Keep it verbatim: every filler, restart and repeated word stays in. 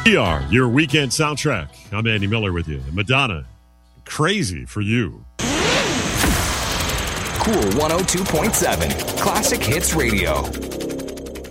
We are your weekend soundtrack. I'm Andy Miller with you. Madonna, Crazy for You. Cool one oh two point seven, Classic Hits Radio.